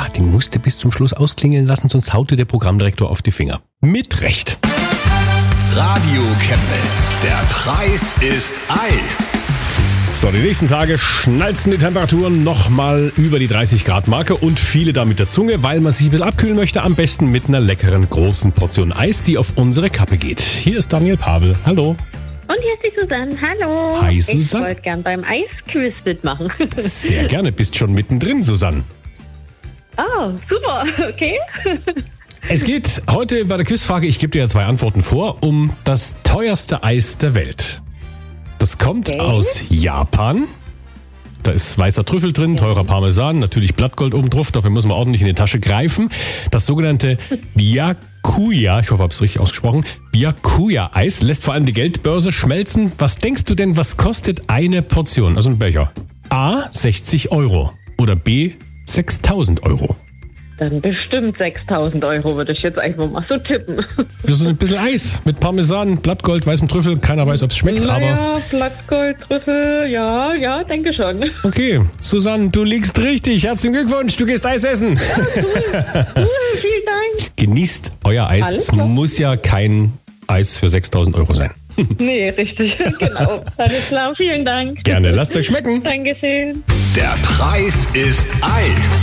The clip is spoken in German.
Ja, die musste bis zum Schluss ausklingeln lassen, sonst haut dir der Programmdirektor auf die Finger. Mit Recht. Radio Chemnitz. Der Preis ist Eis. So, die nächsten Tage schnalzen die Temperaturen nochmal über die 30 Grad Marke und viele da mit der Zunge, weil man sich ein bisschen abkühlen möchte, am besten mit einer leckeren großen Portion Eis, die auf unsere Kappe geht. Hier ist Daniel Pavel. Hallo. Und hier ist die Susanne. Hallo. Hi, Susanne. Ich wollte gern beim Eisquiz mitmachen. Sehr gerne. Bist schon mittendrin, Susanne. Oh, super. Okay. Es geht heute bei der Quizfrage, ich gebe dir ja 2 Antworten vor, um das teuerste Eis der Welt. Das kommt aus Japan. Da ist weißer Trüffel drin, teurer Parmesan, natürlich Blattgold oben drauf. Dafür muss man ordentlich in die Tasche greifen. Das sogenannte Byakuya, ich hoffe, ich habe es richtig ausgesprochen, Byakuya-Eis lässt vor allem die Geldbörse schmelzen. Was denkst du denn, was kostet eine Portion, also ein Becher? A, 60 Euro oder B, 6.000 Euro. Dann bestimmt 6.000 Euro, würde ich jetzt einfach mal so tippen. Für so ein bisschen Eis mit Parmesan, Blattgold, weißem Trüffel. Keiner weiß, ob es schmeckt, aber... Blattgold, Trüffel, ja, denke schon. Okay, Susanne, du liegst richtig. Herzlichen Glückwunsch, du gehst Eis essen. Vielen Dank. Genießt euer Eis. Alles Es klar. muss ja kein Eis für 6.000 Euro sein. Nee, richtig, genau. Alles klar, vielen Dank. Gerne, lasst euch schmecken. Dankeschön. Der Preis ist Eis.